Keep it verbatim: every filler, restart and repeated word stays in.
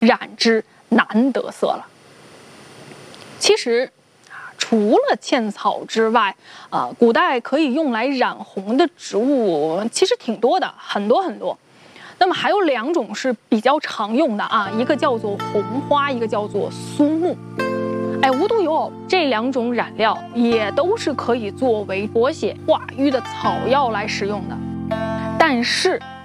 染之难得色了。其实除了茜草之外，啊、呃，古代可以用来染红的植物其实挺多的，很多很多。那么还有两种是比较常用的啊，一个叫做红花，一个叫做苏木。哎，无独有偶，这两种染料也都是可以作为活血化瘀的草药来使用的。但是